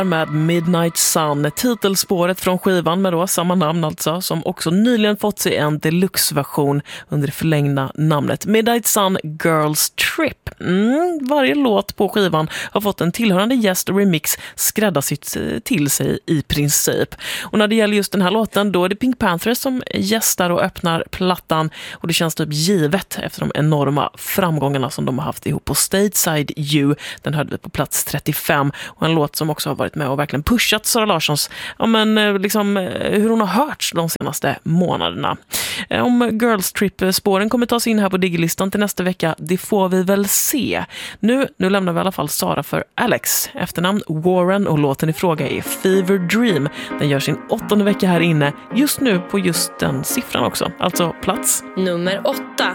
med Midnight Sun, titelspåret från skivan med då samma namn alltså, som också nyligen fått sig en deluxe-version under det förlängda namnet Midnight Sun Girls Trip. Varje låt på skivan har fått en tillhörande gäst och remix skräddarsytt till sig i princip. Och när det gäller just den här låten, då är det Pink Panthers som gästar och öppnar plattan, och det känns typ givet efter de enorma framgångarna som de har haft ihop på Stateside You. Den hörde vi på plats 35, och en låt som också har varit med och verkligen pushat Sara Larssons, hur hon har hörts de senaste månaderna. Om Girls Trip-spåren kommer tas in här på Digilistan till nästa vecka, det får vi väl se. Nu lämnar vi i alla fall Sara för Alex, efternamn Warren, och låten i fråga är Fever Dream. Den gör sin 8:e vecka här inne, just nu på just den siffran också, alltså plats nummer 8.